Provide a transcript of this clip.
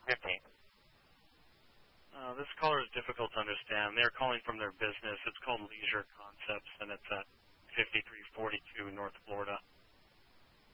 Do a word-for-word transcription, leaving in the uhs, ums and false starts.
fifteen. Uh, this caller is difficult to understand. They're calling from their business. It's called Leisure Concepts, and it's at fifty-three forty-two North Florida.